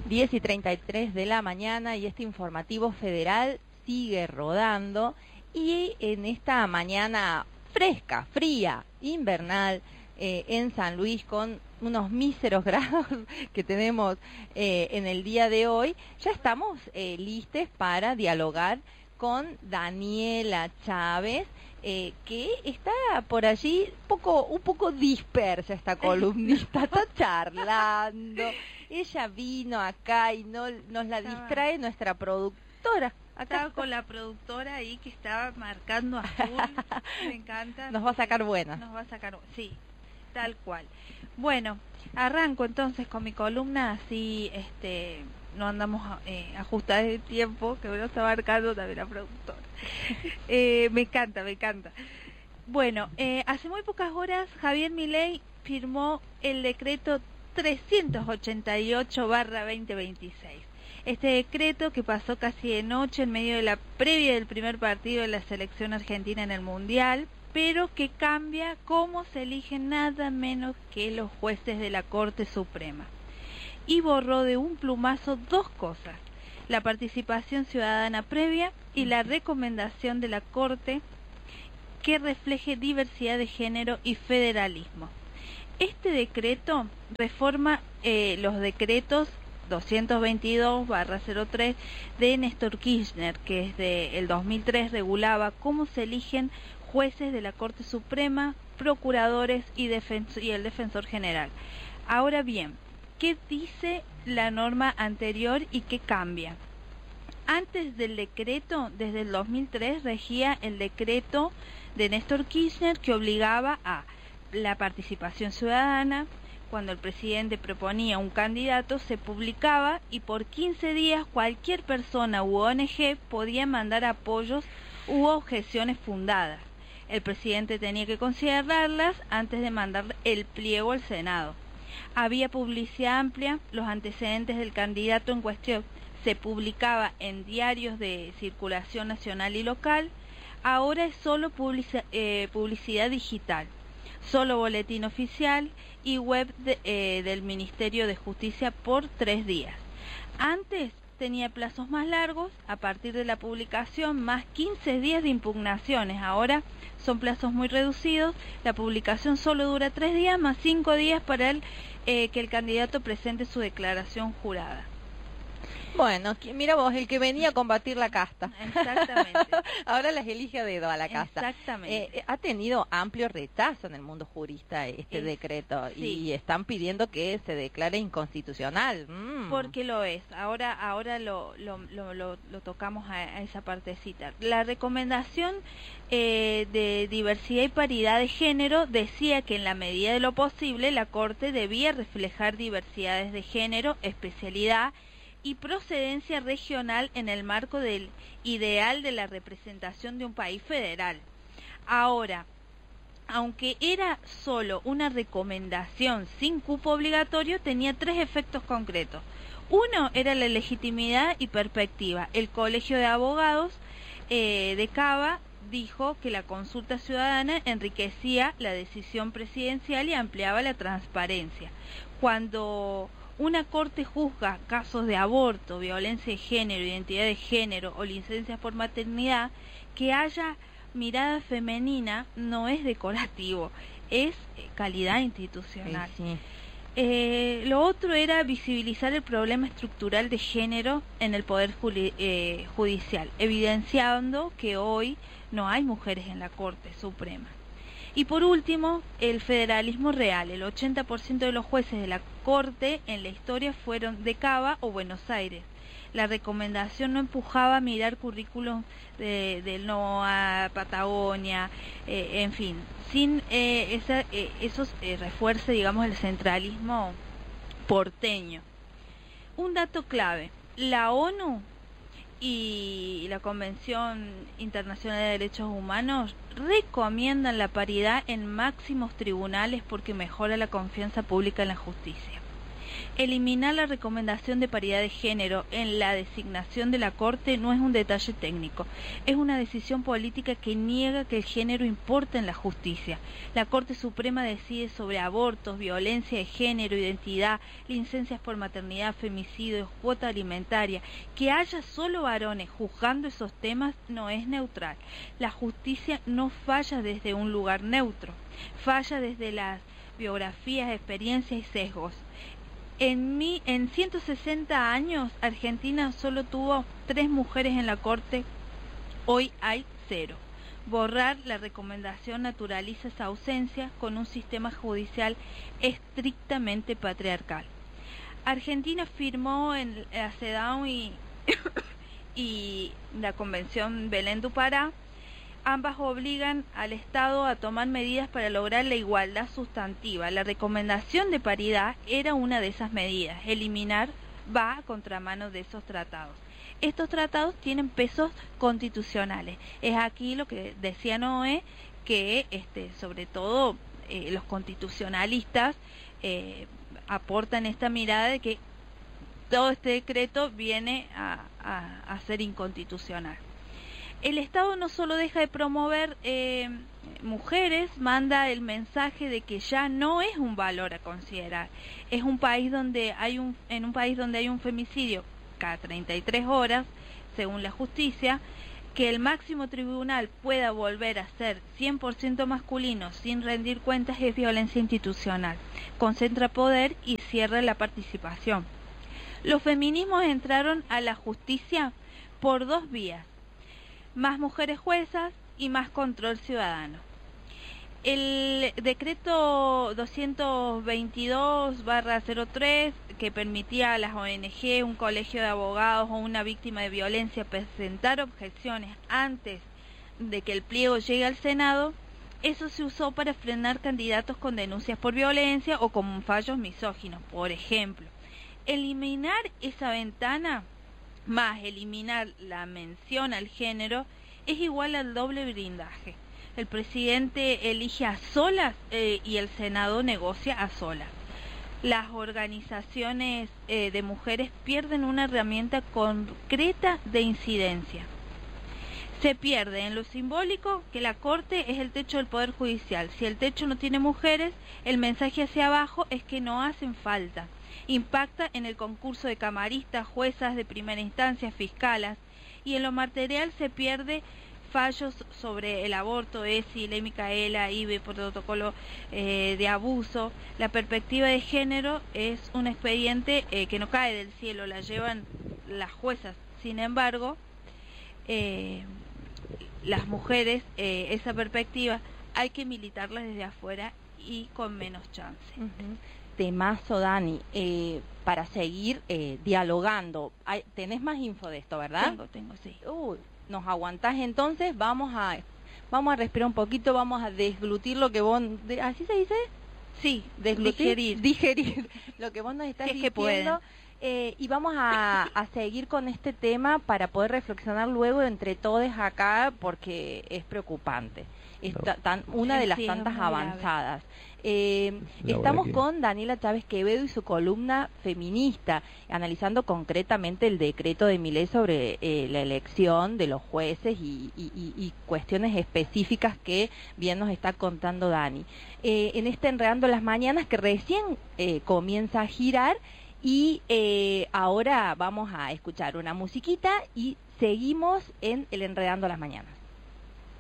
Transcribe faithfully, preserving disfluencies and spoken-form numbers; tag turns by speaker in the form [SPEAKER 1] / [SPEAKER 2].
[SPEAKER 1] diez y treinta y tres de la mañana y este informativo federal sigue rodando y en esta mañana fresca, fría, invernal, eh, en San Luis con unos míseros grados que tenemos eh, en el día de hoy, ya estamos eh, listos para dialogar con Daniela Chávez, eh, que está por allí poco, un poco dispersa esta columnista, está charlando. Ella vino acá y no nos la distrae nuestra productora. Acá
[SPEAKER 2] estaba con la productora ahí que estaba marcando azul. Me encanta.
[SPEAKER 1] Nos va a sacar buenas.
[SPEAKER 2] Nos va a sacar, sí, tal cual. Bueno, arranco entonces con mi columna, así este no andamos eh, ajustadas de tiempo, que me lo está marcando también la productora. eh, me encanta, me encanta. Bueno, eh, hace muy pocas horas Javier Milei firmó el decreto trescientos ochenta y ocho barra veinte veintiséis. Este decreto, que pasó casi de noche en medio de la previa del primer partido de la selección argentina en el Mundial, pero que cambia cómo se eligen nada menos que los jueces de la Corte Suprema. Y borró de un plumazo dos cosas: la participación ciudadana previa y la recomendación de la Corte que refleje diversidad de género y federalismo. Este decreto reforma eh, los decretos doscientos veintidós barra cero tres de Néstor Kirchner, que desde el dos mil tres regulaba cómo se eligen jueces de la Corte Suprema, procuradores y, defensor, y el defensor general. Ahora bien, ¿qué dice la norma anterior y qué cambia? Antes del decreto, desde el dos mil tres, regía el decreto de Néstor Kirchner que obligaba a la participación ciudadana. Cuando el presidente proponía un candidato, se publicaba y por quince días cualquier persona u O N G podía mandar apoyos u objeciones fundadas. El presidente tenía que considerarlas antes de mandar el pliego al Senado. Había publicidad amplia, los antecedentes del candidato en cuestión se publicaba en diarios de circulación nacional y local. Ahora es solo publici- eh, publicidad digital, solo boletín oficial y web de, eh, del Ministerio de Justicia por tres días. Antes tenía plazos más largos, a partir de la publicación, más quince días de impugnaciones. Ahora son plazos muy reducidos, la publicación solo dura tres días, más cinco días para el, eh, que el candidato presente su declaración jurada.
[SPEAKER 1] Bueno, mira vos, el que venía a combatir la casta.
[SPEAKER 2] Exactamente.
[SPEAKER 1] Ahora las elige a dedo a la casta.
[SPEAKER 2] Exactamente.
[SPEAKER 1] Eh, ha tenido amplio rechazo en el mundo jurista este
[SPEAKER 2] es,
[SPEAKER 1] decreto
[SPEAKER 2] sí.
[SPEAKER 1] y están pidiendo que se declare inconstitucional. Mm.
[SPEAKER 2] Porque lo es. Ahora ahora lo, lo, lo, lo, lo tocamos a, a esa partecita. La recomendación eh, de diversidad y paridad de género decía que en la medida de lo posible la Corte debía reflejar diversidades de género, especialidad y procedencia regional en el marco del ideal de la representación de un país federal. Ahora, aunque era solo una recomendación sin cupo obligatorio, tenía tres efectos concretos. Uno era la legitimidad y perspectiva. El Colegio de Abogados eh, de Cava dijo que la consulta ciudadana enriquecía la decisión presidencial y ampliaba la transparencia. Cuando una corte juzga casos de aborto, violencia de género, identidad de género o licencias por maternidad, que haya mirada femenina no es decorativo, es calidad institucional.
[SPEAKER 1] Sí, sí.
[SPEAKER 2] Eh, lo otro era visibilizar el problema estructural de género en el Poder juli- eh, Judicial, evidenciando que hoy no hay mujeres en la Corte Suprema. Y por último, el federalismo real. El ochenta por ciento de los jueces de la Corte en la historia fueron de Cava o Buenos Aires. La recomendación no empujaba a mirar currículum de, del N O A, Patagonia, eh, en fin, sin eh, esa, eh, esos eh, refuerce, digamos, el centralismo porteño. Un dato clave: la ONU y la Convención Internacional de Derechos Humanos recomiendan la paridad en máximos tribunales porque mejora la confianza pública en la justicia. Eliminar la recomendación de paridad de género en la designación de la Corte no es un detalle técnico, es una decisión política que niega que el género importa en la justicia. La Corte Suprema decide sobre abortos, violencia de género, identidad, licencias por maternidad, femicidios, cuota alimentaria. Que haya solo varones juzgando esos temas no es neutral. La justicia no falla desde un lugar neutro, falla desde las biografías, experiencias y sesgos. En, mi, en ciento sesenta años, Argentina solo tuvo tres mujeres en la Corte, hoy hay cero. Borrar la recomendación naturaliza esa ausencia con un sistema judicial estrictamente patriarcal. Argentina firmó en la CEDAW y, y la Convención Belén do Pará. Ambas obligan al Estado a tomar medidas para lograr la igualdad sustantiva. La recomendación de paridad era una de esas medidas. Eliminar va a contramano de esos tratados. Estos tratados tienen pesos constitucionales. Es aquí lo que decía Noé, que este, sobre todo eh, los constitucionalistas eh, aportan esta mirada de que todo este decreto viene a, a, a ser inconstitucional. El Estado no solo deja de promover eh, mujeres, manda el mensaje de que ya no es un valor a considerar. Es un país donde hay un, en un país donde hay un femicidio cada treinta y tres horas, según la justicia, que el máximo tribunal pueda volver a ser cien por ciento masculino sin rendir cuentas es violencia institucional. Concentra poder y cierra la participación. Los feminismos entraron a la justicia por dos vías: más mujeres juezas y más control ciudadano. El decreto doscientos veintidós barra cero tres, que permitía a las O N G, un colegio de abogados o una víctima de violencia presentar objeciones antes de que el pliego llegue al Senado, eso se usó para frenar candidatos con denuncias por violencia o con fallos misóginos. Por ejemplo, eliminar esa ventana más eliminar la mención al género es igual al doble blindaje. El presidente elige a solas eh, y el Senado negocia a solas. Las organizaciones eh, de mujeres pierden una herramienta concreta de incidencia. Se pierde en lo simbólico que la Corte es el techo del Poder Judicial. Si el techo no tiene mujeres, el mensaje hacia abajo es que no hacen falta. Impacta en el concurso de camaristas, juezas de primera instancia, fiscalas, y en lo material se pierde fallos sobre el aborto, E S I, Ley Micaela, I B E, protocolo eh, de abuso. La perspectiva de género es un expediente eh, que no cae del cielo, la llevan las juezas. Sin embargo, eh, las mujeres, eh, esa perspectiva hay que militarla desde afuera y con menos chance.
[SPEAKER 1] Uh-huh. Temazo, Dani, eh, para seguir eh, dialogando. Hay, tenés más info de esto, ¿verdad?
[SPEAKER 2] Tengo, tengo, sí.
[SPEAKER 1] Uy, nos aguantás entonces, vamos a vamos a respirar un poquito, vamos a desglutir lo que vos, de, ¿así se dice?
[SPEAKER 2] Sí,
[SPEAKER 1] desglutir, digerir, digerir lo que vos nos estás
[SPEAKER 2] es que
[SPEAKER 1] diciendo. Eh, y vamos a, a seguir con este tema para poder reflexionar luego entre todos acá, porque es preocupante. Es tan, una de las
[SPEAKER 2] sí,
[SPEAKER 1] tantas avanzadas. Eh, estamos con Daniela Chávez Quevedo y su columna feminista, analizando concretamente el decreto de Milei sobre eh, la elección de los jueces y, y, y, y cuestiones específicas que bien nos está contando Dani. Eh, en este Enredando las Mañanas que recién eh, comienza a girar. Y eh, ahora vamos a escuchar una musiquita y seguimos en el Enredando las Mañanas.